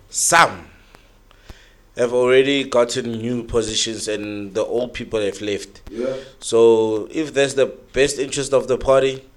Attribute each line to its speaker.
Speaker 1: some have already gotten new positions and the old people have left.
Speaker 2: Yeah.
Speaker 1: So if that's the best interest of the party,